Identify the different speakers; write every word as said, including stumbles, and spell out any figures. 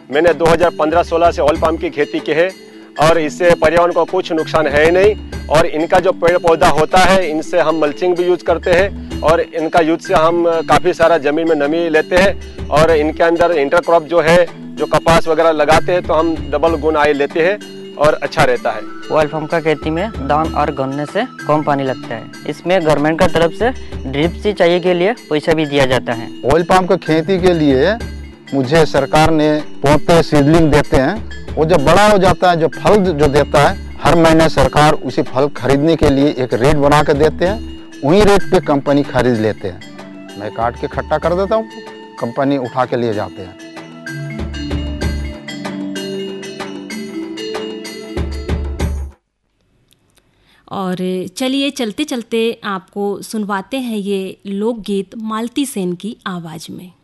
Speaker 1: मैंने दो हज़ार पंद्रह सोलह से ऑयल पाम की खेती की है और इससे पर्यावरण को कुछ नुकसान है ही नहीं। और इनका जो पेड़ पौधा होता है इनसे हम मल्चिंग भी यूज करते हैं और इनका यूज से हम काफ़ी सारा ज़मीन में नमी लेते हैं और इनके अंदर इंटरक्रॉप जो है जो कपास वगैरह लगाते हैं तो हम डबल गुण आय लेते हैं और अच्छा रहता है।
Speaker 2: ऑयल पाम का खेती में धान और गन्ने से कम पानी लगता है। इसमें गवर्नमेंट का तरफ से ड्रिप सिंचाई के लिए पैसा भी दिया जाता है।
Speaker 3: ऑयल पाम की खेती के लिए मुझे सरकार ने पौधे सीडलिंग देते हैं। वो जब बड़ा हो जाता है, जो फल जो देता है, हर महीने सरकार उसी फल खरीदने के लिए एक रेट बना के देते हैं। वही रेट पे कंपनी खरीद लेते हैं। मैं काट के इकट्ठा कर देता हूँ, कंपनी उठा के लिए जाते हैं।
Speaker 4: और चलिए चलते चलते आपको सुनवाते हैं ये लोकगीत मालती सेन की आवाज़ में।